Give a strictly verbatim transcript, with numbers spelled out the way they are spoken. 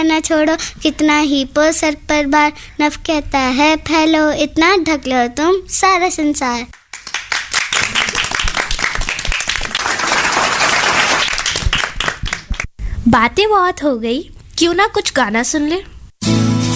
न छोड़ो, कितना ही पो सर पर बार, नभ कहता है फैलो, इतना ढक लो तुम सारा संसार। बातें बहुत हो गई, क्यों ना कुछ गाना सुन ले।